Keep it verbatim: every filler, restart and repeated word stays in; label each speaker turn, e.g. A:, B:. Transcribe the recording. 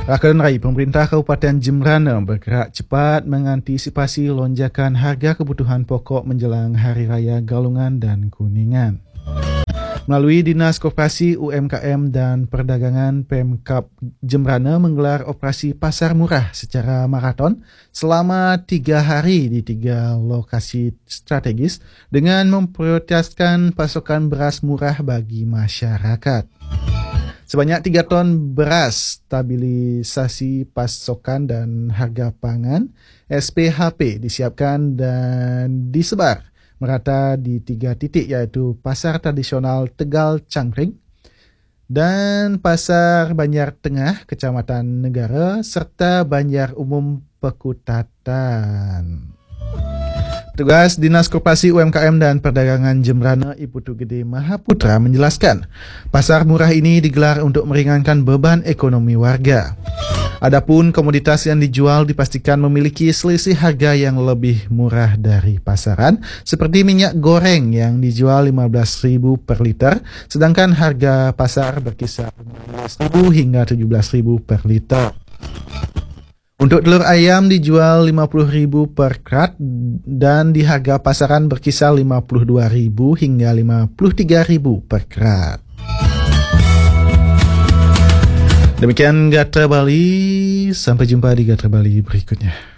A: Rakan Raih, pemerintah Kabupaten Jembrana bergerak cepat mengantisipasi lonjakan harga kebutuhan pokok menjelang Hari Raya Galungan dan Kuningan. Melalui Dinas Koperasi U M K M dan Perdagangan Pemkab Jembrana menggelar operasi pasar murah secara maraton selama tiga hari di tiga lokasi strategis dengan memprioritaskan pasokan beras murah bagi masyarakat. Sebanyak tiga ton beras, stabilisasi pasokan dan harga pangan S P H P disiapkan dan disebar merata di tiga titik iaitu Pasar Tradisional Tegal Cangkring dan Pasar Banjar Tengah, Kecamatan Negara serta Banjar Umum Pekutatan. Petugas Dinas Koperasi U M K M dan Perdagangan Jembrana Ibu Tu Gede Mahaputra menjelaskan, pasar murah ini digelar untuk meringankan beban ekonomi warga. Adapun komoditas yang dijual dipastikan memiliki selisih harga yang lebih murah dari pasaran, seperti minyak goreng yang dijual lima belas ribu per liter, sedangkan harga pasar berkisar lima belas ribu hingga tujuh belas ribu per liter. Untuk telur ayam dijual lima puluh ribu per krat dan di harga pasaran berkisar lima puluh dua ribu hingga lima puluh tiga ribu per krat. Demikian Gatra Bali, sampai jumpa di Gatra Bali berikutnya.